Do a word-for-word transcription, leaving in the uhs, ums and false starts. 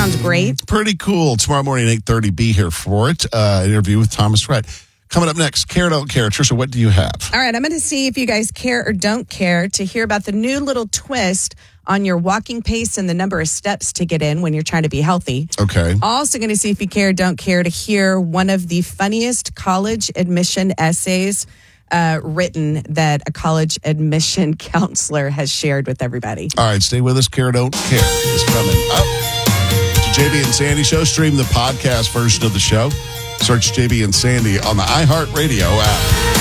sounds great. Pretty cool. Tomorrow morning at eight thirty, be here for it. Uh, interview with Thomas Rhett. Coming up next, care or don't care. Trisha, what do you have? All right, I'm going to see if you guys care or don't care to hear about the new little twist on your walking pace and the number of steps to get in when you're trying to be healthy. Okay. Also going to see if you care or don't care to hear one of the funniest college admission essays uh, written that a college admission counselor has shared with everybody. All right, stay with us. Care or don't care is coming up. It's the J B and Sandy Show. Stream the podcast version of the show. Search J B and Sandy on the iHeartRadio app.